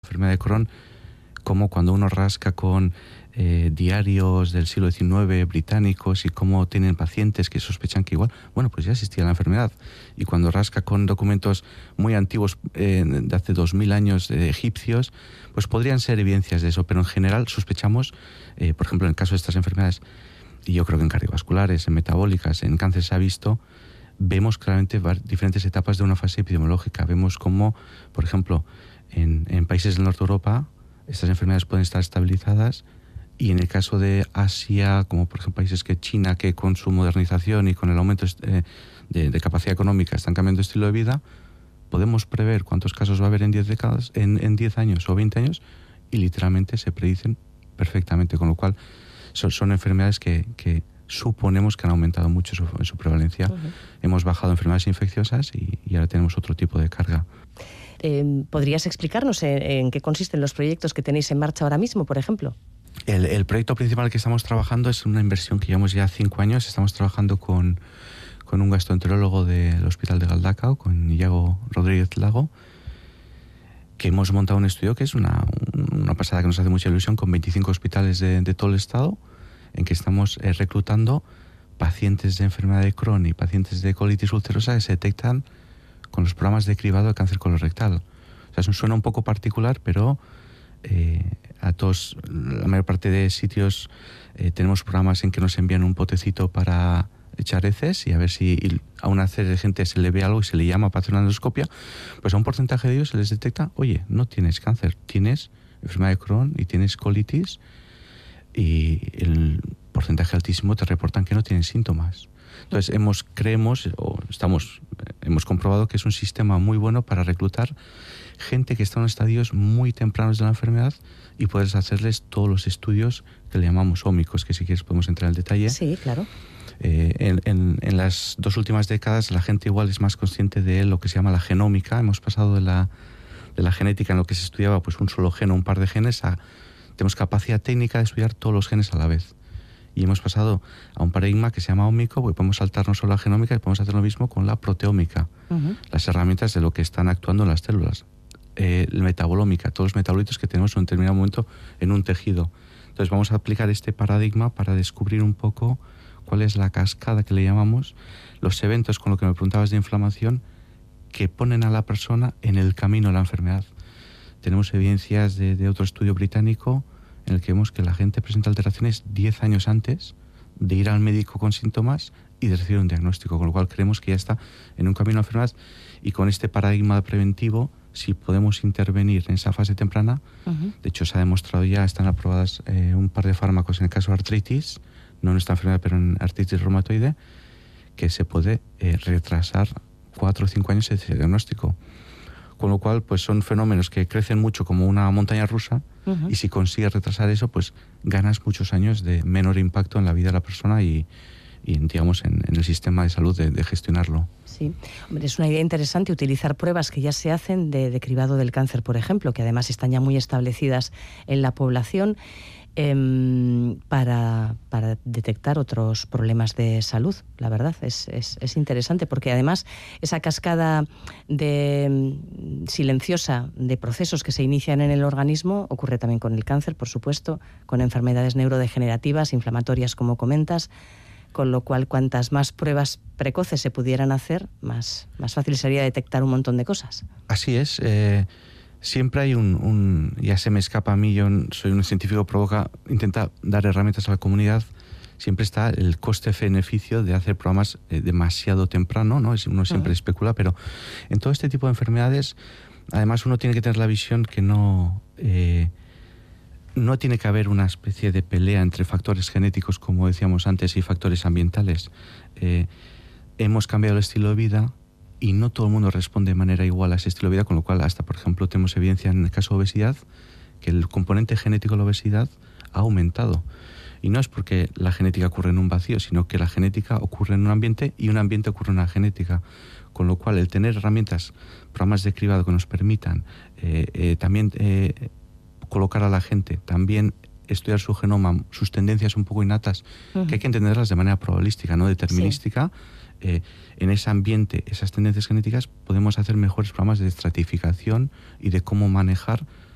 enfermedad de Crohn, como cuando uno rasca con diarios del siglo XIX británicos y cómo tienen pacientes que sospechan que igual, bueno, pues ya existía la enfermedad. Y cuando rasca con documentos muy antiguos de hace 2000 años egipcios, pues podrían ser evidencias de eso, pero en general sospechamos, por ejemplo, en el caso de estas enfermedades, y yo creo que en cardiovasculares, en metabólicas, en cáncer se ha visto, vemos claramente diferentes etapas de una fase epidemiológica. Vemos cómo, por ejemplo, en países del norte de Europa, estas enfermedades pueden estar estabilizadas, y en el caso de Asia, como por ejemplo países que China, que con su modernización y con el aumento de capacidad económica están cambiando de estilo de vida, podemos prever cuántos casos va a haber en 10 décadas, en 10 años o 20 años, y literalmente se predicen perfectamente, con lo cual son enfermedades que suponemos que han aumentado mucho en su prevalencia. Uh-huh. Hemos bajado enfermedades infecciosas y ahora tenemos otro tipo de carga. ¿Podrías explicarnos en qué consisten los proyectos que tenéis en marcha ahora mismo, por ejemplo? El proyecto principal que estamos trabajando es una inversión que llevamos ya 5 años. Estamos trabajando con un gastroenterólogo del Hospital de Galdacao, con Iago Rodríguez Lago, que hemos montado un estudio que es una pasada, que nos hace mucha ilusión, con 25 hospitales de todo el estado, en que estamos reclutando pacientes de enfermedad de Crohn y pacientes de colitis ulcerosa que se detectan con los programas de cribado de cáncer colorectal. O sea, eso suena un poco particular, pero a todos, la mayor parte de sitios, tenemos programas en que nos envían un potecito para echar heces y a ver si a una serie de gente se le ve algo y se le llama para hacer una endoscopia. Pues a un porcentaje de ellos se les detecta: oye, no tienes cáncer, tienes enfermedad de Crohn y tienes colitis, y el porcentaje altísimo te reportan que no tienen síntomas. Entonces hemos comprobado que es un sistema muy bueno para reclutar gente que está en estadios muy tempranos de la enfermedad y puedes hacerles todos los estudios que le llamamos ómicos, que si quieres podemos entrar en el detalle. Sí, claro. En las 2 últimas décadas la gente igual es más consciente de lo que se llama la genómica. Hemos pasado de la genética, en lo que se estudiaba pues un solo gen o un par de genes, a tenemos capacidad técnica de estudiar todos los genes a la vez. Y hemos pasado a un paradigma que se llama ómico, porque podemos saltarnos solo la genómica y podemos hacer lo mismo con la proteómica. Uh-huh. Las herramientas de lo que están actuando en las células. La metabolómica, todos los metabolitos que tenemos en un determinado momento en un tejido. Entonces vamos a aplicar este paradigma para descubrir un poco cuál es la cascada que le llamamos, los eventos, con lo que me preguntabas, de inflamación, que ponen a la persona en el camino de la enfermedad. Tenemos evidencias de otro estudio británico en el que vemos que la gente presenta alteraciones 10 años antes de ir al médico con síntomas y de recibir un diagnóstico, con lo cual creemos que ya está en un camino de enfermedad, y con este paradigma preventivo, si podemos intervenir en esa fase temprana, uh-huh. De hecho se ha demostrado ya, están aprobadas un par de fármacos en el caso de artritis, no en esta enfermedad, pero en artritis reumatoide, que se puede retrasar 4 o 5 años ese diagnóstico. Con lo cual, pues son fenómenos que crecen mucho como una montaña rusa, uh-huh. Y si consigues retrasar eso, pues ganas muchos años de menor impacto en la vida de la persona y digamos, en el sistema de salud de gestionarlo. Sí, hombre, es una idea interesante utilizar pruebas que ya se hacen de cribado del cáncer, por ejemplo, que además están ya muy establecidas en la población, para detectar otros problemas de salud. La verdad es interesante, porque además esa cascada silenciosa de procesos que se inician en el organismo ocurre también con el cáncer, por supuesto, con enfermedades neurodegenerativas, inflamatorias, como comentas, con lo cual cuantas más pruebas precoces se pudieran hacer, más fácil sería detectar un montón de cosas. Así es. Siempre hay ya se me escapa a mí, yo soy un científico que intenta dar herramientas a la comunidad. Siempre está el coste-beneficio de hacer programas demasiado temprano, ¿no? Uno siempre especula, pero en todo este tipo de enfermedades, además uno tiene que tener la visión que no tiene que haber una especie de pelea entre factores genéticos, como decíamos antes, y factores ambientales. Hemos cambiado el estilo de vida y no todo el mundo responde de manera igual a ese estilo de vida, con lo cual hasta, por ejemplo, tenemos evidencia en el caso de obesidad, que el componente genético de la obesidad ha aumentado. Y no es porque la genética ocurre en un vacío, sino que la genética ocurre en un ambiente y un ambiente ocurre en una genética. Con lo cual, el tener herramientas, programas de cribado que nos permitan también colocar a la gente, también estudiar su genoma, sus tendencias un poco innatas, uh-huh. que hay que entenderlas de manera probabilística, no determinística. Sí. En ese ambiente, esas tendencias genéticas, podemos hacer mejores programas de estratificación y de cómo manejar